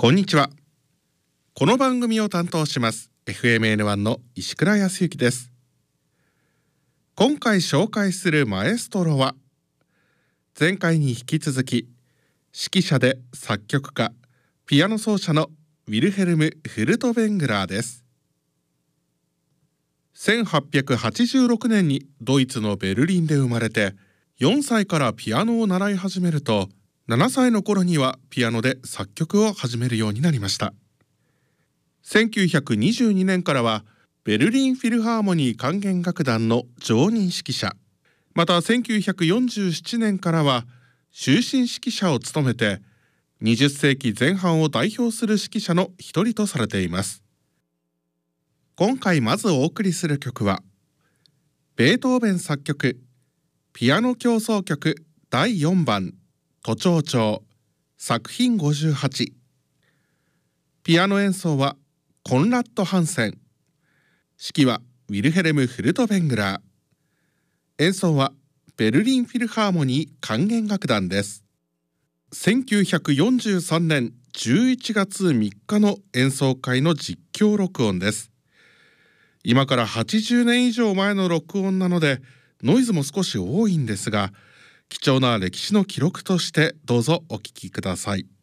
こんにちは。この番組を担当します FMN1 の石倉康之です。今回紹介するマエストロは、前回に引き続き指揮者で作曲家、ピアノ奏者のウィルヘルム・フルトベングラーです。1886年にドイツのベルリンで生まれて、4歳からピアノを習い始めると、7歳の頃にはピアノで作曲を始めるようになりました。1922年からはベルリンフィルハーモニー管弦楽団の常任指揮者、また1947年からは終身指揮者を務めて、20世紀前半を代表する指揮者の一人とされています。今回まずお送りする曲は、ベートーベン作曲ピアノ協奏曲第4番都庁調作品58。ピアノ演奏はコンラッド・ハンセン、指揮はウィルヘルム・フルトベングラー、演奏はベルリンフィルハーモニー管弦楽団です。1943年11月3日の演奏会の実況録音です。今から80年以上前の録音なのでノイズも少し多いんですが、貴重な歴史の記録としてどうぞお聞きください。